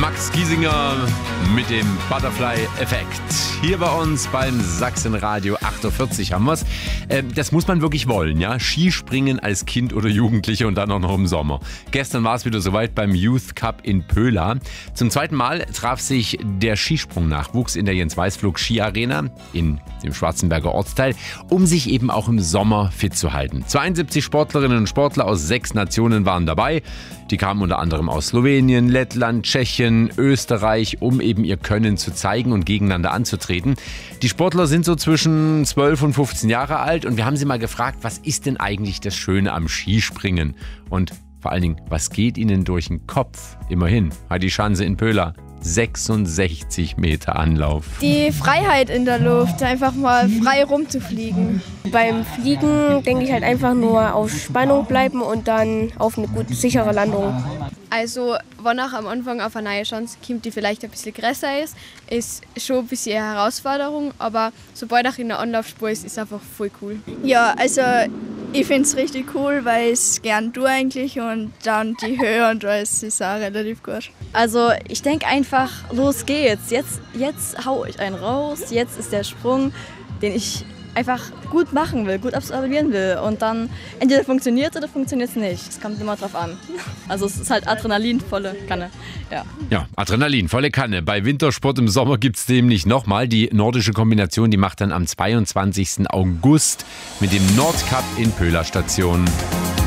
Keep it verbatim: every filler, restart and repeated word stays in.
Max Giesinger mit dem Butterfly-Effekt. Hier bei uns beim Sachsenradio acht Uhr vierzig haben wir es. Das muss man wirklich wollen, ja? Skispringen als Kind oder Jugendliche und dann auch noch im Sommer. Gestern war es wieder soweit beim Youth Cup in Pöla. Zum zweiten Mal traf sich der Skisprung-Nachwuchs in der Jens-Weißflug-Ski-Arena in dem Schwarzenberger Ortsteil, um sich eben auch im Sommer fit zu halten. zweiundsiebzig Sportlerinnen und Sportler aus sechs Nationen waren dabei. Die kamen unter anderem aus Slowenien, Lettland, Tschechien, Österreich, um eben ihr Können zu zeigen und gegeneinander anzutreten. Die Sportler sind so zwischen zwölf und fünfzehn Jahre alt und wir haben sie mal gefragt, was ist denn eigentlich das Schöne am Skispringen? Und vor allen Dingen, was geht ihnen durch den Kopf? Immerhin, Heidi Schanze in Pöla. sechsundsechzig Meter Anlauf. Die Freiheit in der Luft, einfach mal frei rumzufliegen. Beim Fliegen denke ich halt einfach nur auf Spannung bleiben und dann auf eine gute, sichere Landung. Also, wenn auch am Anfang auf eine neue Chance kommt, die vielleicht ein bisschen größer ist, ist schon ein bisschen eine Herausforderung, aber sobald auch in der Anlaufspur ist, ist es einfach voll cool. Ja, also ich finde es richtig cool, weil ich es gern tue eigentlich und dann die Höhe und alles ist auch relativ gut. Also ich denke einfach, los geht's, jetzt, jetzt hau ich einen raus, jetzt ist der Sprung, den ich einfach gut machen will, gut absolvieren will und dann entweder funktioniert oder funktioniert es nicht. Es kommt immer drauf an. Also es ist halt Adrenalin, volle Kanne. Ja, ja, Adrenalin, volle Kanne. Bei Wintersport im Sommer gibt es dem nicht nochmal. Die nordische Kombination, die macht dann am zweiundzwanzigsten August mit dem Nordcup in Pöla Station.